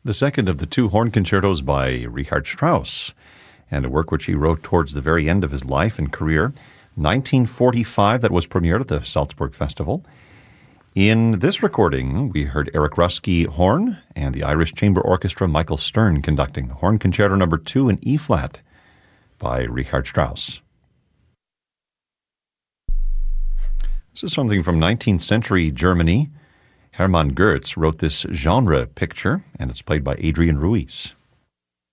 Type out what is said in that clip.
the second of the two horn concertos by Richard Strauss, and a work which he wrote towards the very end of his life and career. 1945, that was premiered at the Salzburg Festival. In this recording, we heard Eric Ruski horn and the Irish Chamber Orchestra Michael Stern conducting the Horn Concerto No. 2 in E-flat by Richard Strauss. This is something from 19th century Germany. Hermann Goetz wrote this genre picture, and it's played by Adrian Ruiz.